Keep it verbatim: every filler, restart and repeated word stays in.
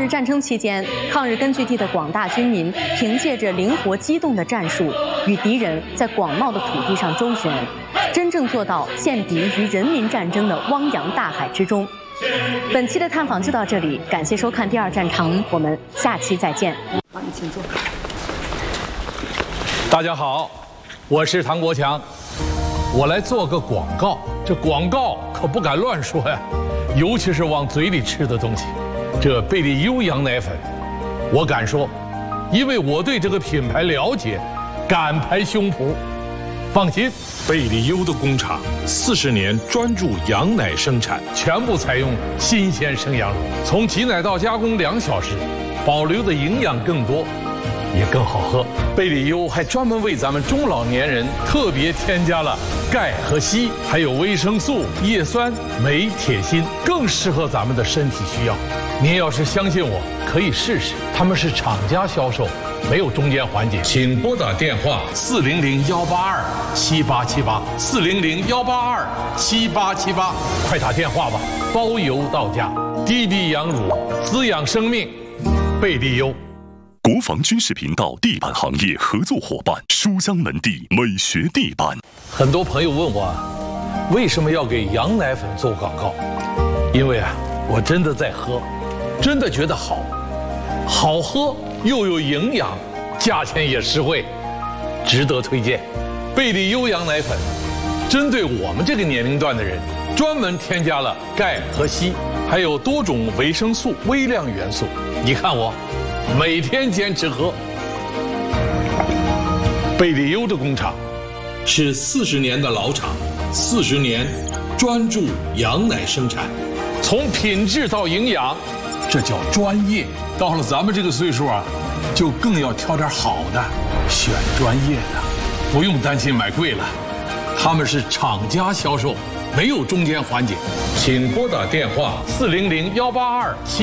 战争期间，抗日根据地的广大军民凭借着灵活机动的战术，与敌人在广袤的土地上周旋，真正做到陷敌于人民战争的汪洋大海之中。本期的探访就到这里，感谢收看《第二战场》，我们下期再见。好，你请坐。 大家好，我是唐国强，我来做个广告。这广告可不敢乱说呀，尤其是往嘴里吃的东西。这贝利优羊奶粉，我敢说，因为我对这个品牌了解，敢拍胸脯。放心， 贝利优的工厂四十年专注羊奶生产， 全部采用新鲜生羊乳，从挤奶到加工两小时，保留的营养更多，也更好喝。贝利优还专门为咱们中老年人特别添加了钙和硒，还有维生素、叶酸、镁、铁、锌，更适合咱们的身体需要。您要是相信我，可以试试。他们是厂家销售，没有中间环节。请拨打电话四零零幺八二七八七八四零零幺八二七八七八，快打电话吧，包邮到家。低低羊乳，滋养生命，贝利优。 国防军事频道地板行业合作伙伴书香门第美学地板。 很多朋友问我，为什么要给羊奶粉做广告？因为啊，我真的在喝，真的觉得好，好喝又有营养，价钱也实惠，值得推荐。贝利优羊奶粉，针对我们这个年龄段的人，专门添加了钙和硒，还有多种维生素、微量元素。你看我。每天坚持喝。贝利优的工厂是四十年的老厂，四十年专注羊奶生产，从品质到营养，这叫专业。到了咱们这个岁数啊，就更要挑点好的，选专业的，不用担心买贵了。他们是厂家销售，没有中间环节。请拨打电话四零零幺八二七。